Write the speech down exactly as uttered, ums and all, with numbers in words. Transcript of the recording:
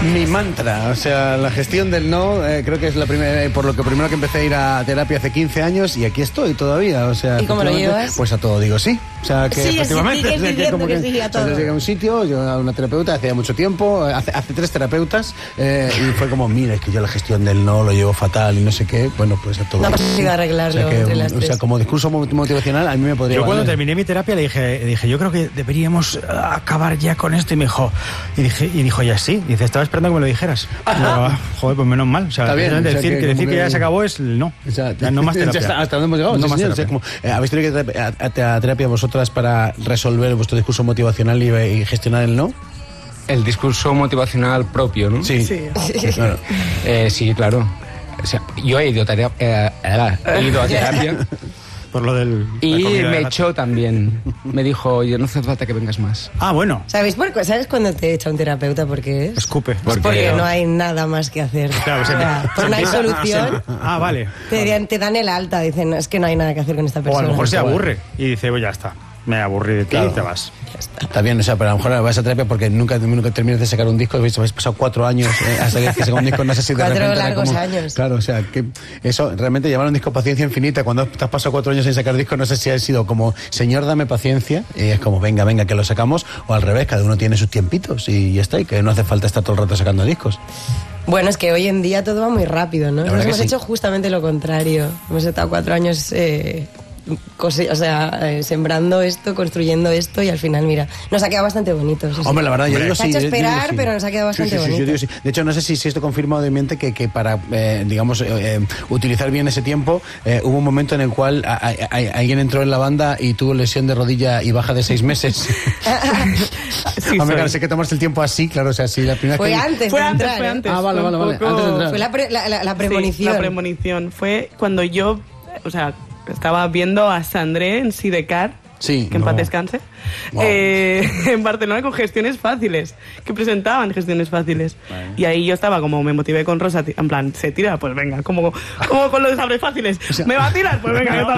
Mi mantra, o sea, la gestión del no, eh, creo que es la primera, por lo que primero que empecé a ir a terapia hace quince años y aquí estoy todavía, o sea... ¿Y cómo lo llevas? Pues a todo digo sí, o sea, que sí, efectivamente... Sí, sí, que, como que, que sí, a todo. Llegué a un sitio, yo a una terapeuta, hacía mucho tiempo, hace, hace tres terapeutas, eh, y fue como, mira, es que yo la gestión del no lo llevo fatal y no sé qué, bueno, pues a todo. No pasa sí. arreglarlo o sea, que, entre las o sea, como discurso motivacional, a mí me podría... Yo cuando valer. terminé mi terapia le dije, dije, yo creo que deberíamos acabar ya con esto, y me dijo, y, dije, y dijo, ya sí, dice, estaba esperando que me lo dijeras. Digo, joder, pues menos mal. O sea, está bien, o sea, decir, que, que, decir que, que ya se acabó es el no. O sea, ya no más terapia. Ya está, hasta dónde hemos llegado. No Sí, más señor, terapia. o sea, como, eh, ¿habéis tenido que ir a, a, a terapia vosotras para resolver vuestro discurso motivacional y, y gestionar el no? El discurso motivacional propio, ¿no? Sí. Sí, sí. Claro. Eh, sí, claro. O sea, yo he ido, terapia, eh, he ido a terapia. Por lo del... Y me echó también. Me dijo, oye, no hace falta que vengas más. Ah, bueno. ¿Sabéis por qué? ¿Sabes cuando te echa un terapeuta por qué es? Escupe. Es Porque- porque no hay nada más que hacer. Claro, se- O sea, se no hay empieza- solución. se- Ah, vale. Te, dan- te dan el alta, dicen, "No, es que no hay nada que hacer con esta O persona. a lo mejor se aburre y dice, pues ya está, me aburrí de ti Claro. y te vas. Está bien, o sea, pero a lo mejor vas a terapia porque nunca, nunca terminas de sacar un disco, habéis, habéis pasado cuatro años eh, hasta que saca un disco, no sé si de Cuatro repente era largos como- años. Claro, o sea, que eso, realmente llamar a un disco paciencia infinita, cuando te has pasado cuatro años sin sacar disco, no sé si ha sido como, señor, dame paciencia, y es como, venga, venga, que lo sacamos, o al revés, cada uno tiene sus tiempitos y ya está, y que no hace falta estar todo el rato sacando discos. Bueno, es que hoy en día todo va muy rápido, ¿no? La verdad Nos que hemos sí. hecho justamente lo contrario. Hemos estado cuatro años eh, cose- o sea, eh, sembrando esto, construyendo esto y al final, mira, nos ha quedado bastante bonito. eso sí. Hombre, la verdad, yo Hombre. digo Se ha sí. hecho yo- yo digo esperar, sí. pero nos ha quedado Sí, bastante sí, sí, yo bonito. digo sí. De hecho, no sé si, si esto confirma obviamente que, que para, eh, digamos, eh, eh, utilizar bien ese tiempo, eh, hubo un momento en el cual a, a- a- alguien entró en la banda y tuvo lesión de rodilla y baja de seis meses. Sí, Hombre, claro, soy. sé que tomarse el tiempo así, claro, o sea, si la primera Fue vez que... antes Fue de antes, entrar, fue ¿eh? antes. Ah, vale, fue vale, un vale, poco- antes de entrar. Fue la, pre- la, la- la premonición. Sí, la premonición. Fue cuando yo, o sea, estaba viendo a Sandré en Sidecar, Sí, que en paz no. descanse, Wow. eh, en Barcelona con gestiones fáciles, que presentaban gestiones fáciles. Vale. Y ahí yo estaba como, me motivé con Rosa, en plan, ¿se tira? Pues venga, como, como con los sabres fáciles. ¿Me va a tirar? Pues venga, yo